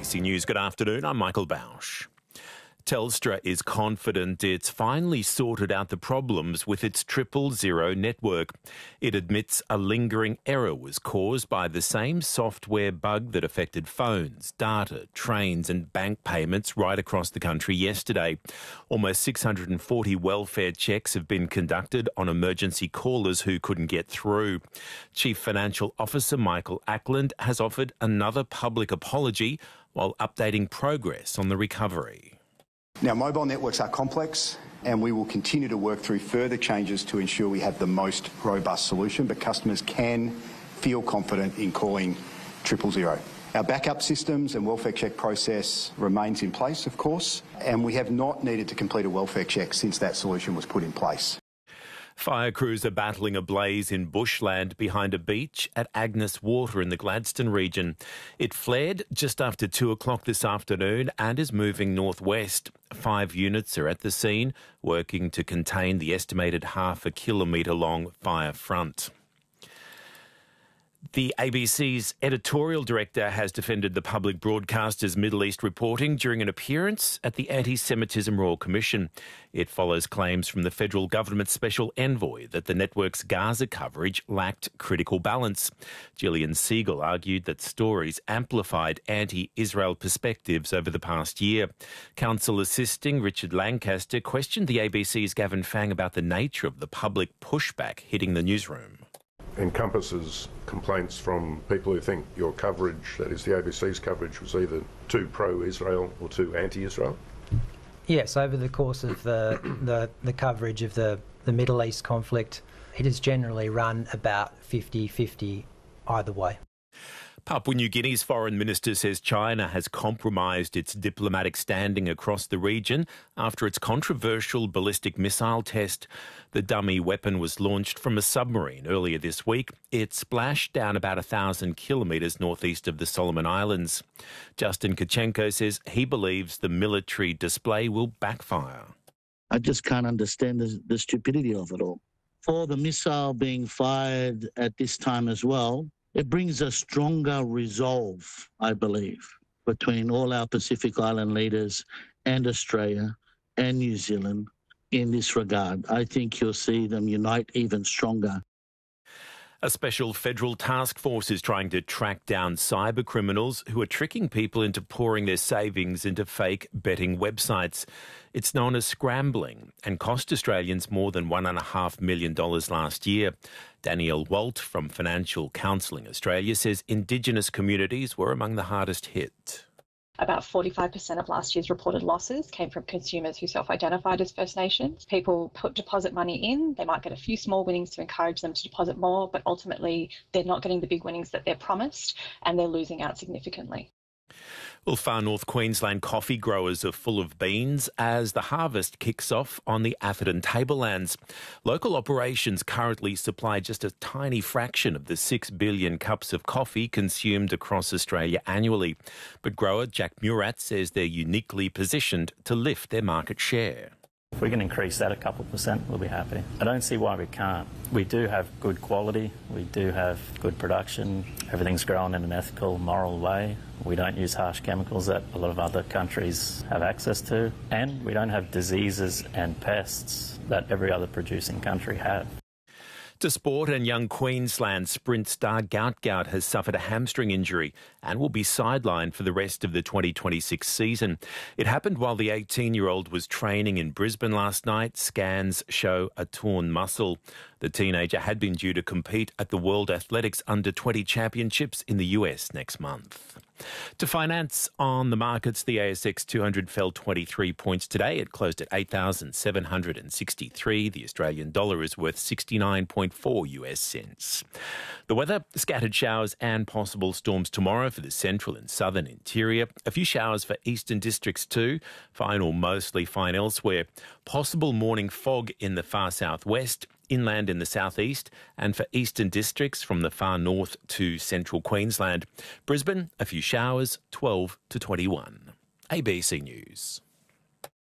ABC News, good afternoon. I'm Michael Bausch. Telstra is confident it's finally sorted out the problems with its 000 network. It admits a lingering error was caused by the same software bug that affected phones, data, trains and bank payments right across the country yesterday. Almost 640 welfare checks have been conducted on emergency callers who couldn't get through. Chief Financial Officer Michael Ackland has offered another public apology while updating progress on the recovery. Now, mobile networks are complex and we will continue to work through further changes to ensure we have the most robust solution, but customers can feel confident in calling 000. Our backup systems and welfare check process remains in place, of course, and we have not needed to complete a welfare check since that solution was put in place. Fire crews are battling a blaze in bushland behind a beach at Agnes Water in the Gladstone region. It flared just after 2 o'clock this afternoon and is moving northwest. 5 units are at the scene, working to contain the estimated half-a kilometre long fire front. The ABC's editorial director has defended the public broadcaster's Middle East reporting during an appearance at the Anti-Semitism Royal Commission. It follows claims from the federal government's special envoy that the network's Gaza coverage lacked critical balance. Gillian Siegel argued that stories amplified anti-Israel perspectives over the past year. Counsel assisting Richard Lancaster questioned the ABC's Gavin Fang about the nature of the public pushback hitting the newsroom. Encompasses complaints from people who think your coverage, that is the ABC's coverage, was either too pro-Israel or too anti-Israel? Yes, over the course of the coverage of the Middle East conflict, it has generally run about 50-50 either way. Papua New Guinea's foreign minister says China has compromised its diplomatic standing across the region after its controversial ballistic missile test. The dummy weapon was launched from a submarine earlier this week. It splashed down about 1,000 kilometres northeast of the Solomon Islands. Justin Kachenko says he believes the military display will backfire. I just can't understand the stupidity of it all. For the missile being fired at this time as well, it brings a stronger resolve, I believe, between all our Pacific Island leaders and Australia and New Zealand in this regard. I think you'll see them unite even stronger. A special federal task force is trying to track down cyber criminals who are tricking people into pouring their savings into fake betting websites. It's known as scrambling and cost Australians more than $1.5 million last year. Danielle Walt from Financial Counselling Australia says Indigenous communities were among the hardest hit. About 45% of last year's reported losses came from consumers who self-identified as First Nations. People put deposit money in, they might get a few small winnings to encourage them to deposit more, but ultimately they're not getting the big winnings that they're promised and they're losing out significantly. Well, far north Queensland coffee growers are full of beans as the harvest kicks off on the Atherton tablelands. Local operations currently supply just a tiny fraction of the 6 billion cups of coffee consumed across Australia annually. But grower Jack Murat says they're uniquely positioned to lift their market share. If we can increase that a couple %, we'll be happy. I don't see why we can't. We do have good quality, we do have good production, everything's grown in an ethical, moral way. We don't use harsh chemicals that a lot of other countries have access to, and we don't have diseases and pests that every other producing country have. To sport, and young Queensland sprint star Gout Gout has suffered a hamstring injury and will be sidelined for the rest of the 2026 season. It happened while the 18-year-old was training in Brisbane last night. Scans show a torn muscle. The teenager had been due to compete at the World Athletics Under-20 Championships in the US next month. To finance on the markets, the ASX 200 fell 23 points today. It closed at 8,763. The Australian dollar is worth 69.4 US cents. The weather, scattered showers and possible storms tomorrow for the central and southern interior. A few showers for eastern districts too. Fine or mostly fine elsewhere. Possible morning fog in the far southwest. Inland in the southeast, and for eastern districts from the far north to central Queensland. Brisbane, a few showers, 12 to 21. ABC News.